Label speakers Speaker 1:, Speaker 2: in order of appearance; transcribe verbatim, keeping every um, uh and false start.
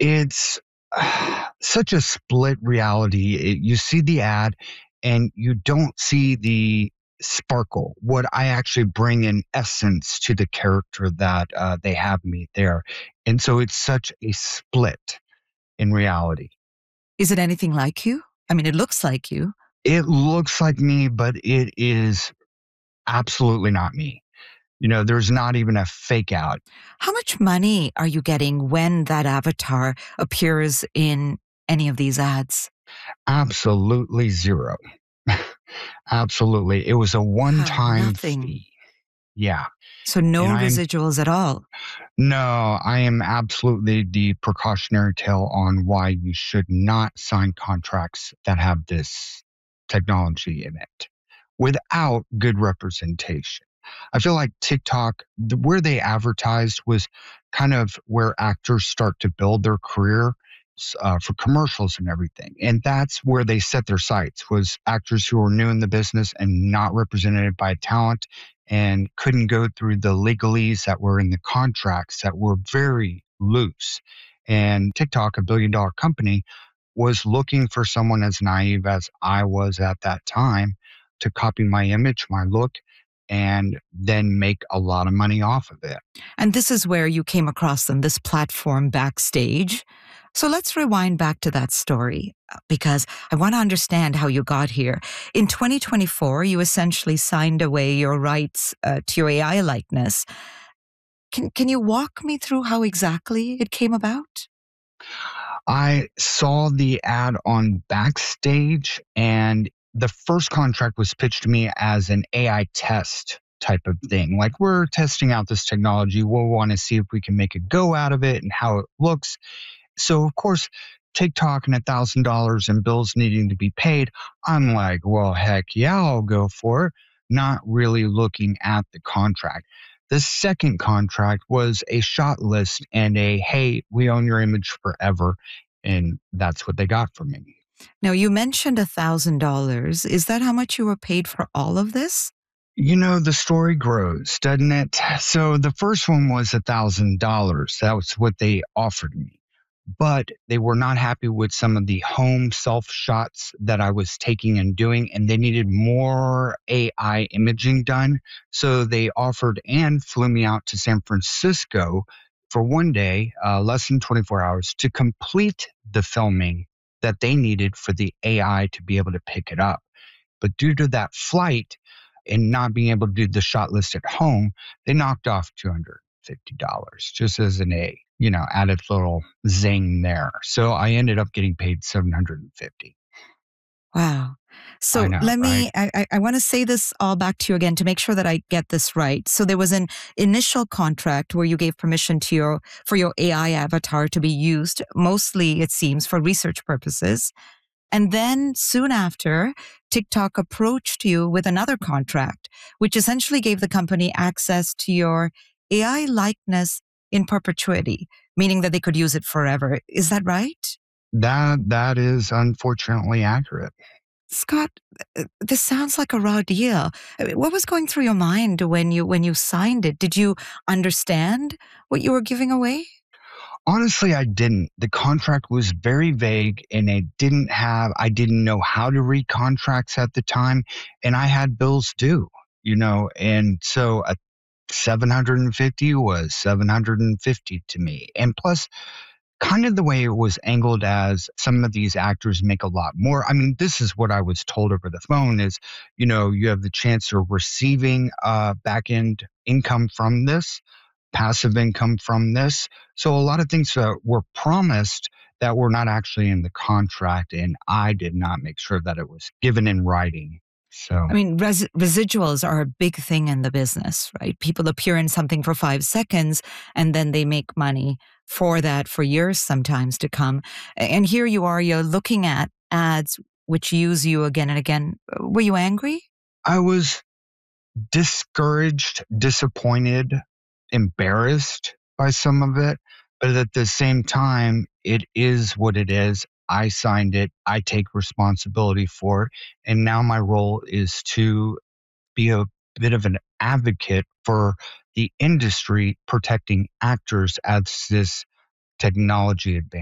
Speaker 1: It's uh, such a split reality. It, you see the ad and you don't see the sparkle, what I actually bring in essence to the character that uh, they have me there. And so it's such a split in reality.
Speaker 2: Is it anything like you? I mean, it looks like you.
Speaker 1: It looks like me, but it is absolutely not me. You know, there's not even a fake out.
Speaker 2: How much money are you getting when that avatar appears in any of these ads?
Speaker 1: Absolutely zero. Absolutely. It was a one
Speaker 2: Wow,
Speaker 1: time
Speaker 2: nothing.
Speaker 1: fee. Yeah.
Speaker 2: So no
Speaker 1: And I'm,
Speaker 2: residuals at all.
Speaker 1: no, I am absolutely the precautionary tale on why you should not sign contracts that have this technology in it without good representation. I feel like TikTok, the, where they advertised was kind of where actors start to build their career uh, for commercials and everything. And that's where they set their sights, was actors who were new in the business and not represented by talent and couldn't go through the legalese that were in the contracts that were very loose. And TikTok, a billion dollar company, was looking for someone as naive as I was at that time to copy my image, my look, and then make a lot of money off of it.
Speaker 2: And this is where you came across them, this platform Backstage. So let's rewind back to that story uh, because I want to understand how you got here. In twenty twenty-four, you essentially signed away your rights uh, to your A I likeness. Can, can you walk me through how exactly it came about?
Speaker 1: I saw the ad on Backstage, and the first contract was pitched to me as an A I test type of thing. Like, we're testing out this technology. We'll want to see if we can make a go out of it and how it looks. So, of course, TikTok and one thousand dollars in bills needing to be paid, I'm like, well, heck yeah, I'll go for it, not really looking at the contract. The second contract was a shot list and a, hey, we own your image forever. And that's what they got from me.
Speaker 2: Now, you mentioned one thousand dollars. Is that how much you were paid for all of this?
Speaker 1: You know, the story grows, doesn't it? So the first one was one thousand dollars. That was what they offered me. But they were not happy with some of the home self shots that I was taking and doing, and they needed more A I imaging done. So they offered and flew me out to San Francisco for one day, uh, less than twenty-four hours, to complete the filming that they needed for the A I to be able to pick it up. But due to that flight and not being able to do the shot list at home, they knocked off two hundred fifty dollars just as an A, you know, added little zing there. So I ended up getting paid seven hundred fifty.
Speaker 2: Wow.
Speaker 1: I
Speaker 2: So
Speaker 1: know,
Speaker 2: let
Speaker 1: right?
Speaker 2: me, I, I, I want to say this all back to you again to make sure that I get this right. So there was an initial contract where you gave permission to your, for your A I avatar to be used, mostly it seems for research purposes. And then soon after, TikTok approached you with another contract, which essentially gave the company access to your A I likeness in perpetuity, meaning that they could use it forever. Is that right?
Speaker 1: That that is unfortunately accurate.
Speaker 2: Scott, uh, this sounds like a raw deal. I mean, what was going through your mind when you when you signed it? Did you understand what you were giving away?
Speaker 1: Honestly, I didn't. The contract was very vague and it didn't have, I didn't know how to read contracts at the time, and I had bills due, you know, and so uh, seven hundred fifty was seven hundred fifty to me. And plus, kind of the way it was angled as some of these actors make a lot more. I mean, this is what I was told over the phone is, you know, you have the chance of receiving uh, back end income from this, passive income from this. So a lot of things that were promised that were not actually in the contract, and I did not make sure that it was given in writing. So
Speaker 2: I mean, res- residuals are a big thing in the business, right? People appear in something for five seconds and then they make money for that for years sometimes to come. And here you are, you're looking at ads which use you again and again. Were you angry?
Speaker 1: I was discouraged, disappointed, embarrassed by some of it. But at the same time, it is what it is. I signed it. I take responsibility for it. And now my role is to be a bit of an advocate for the industry protecting actors as this technology advances.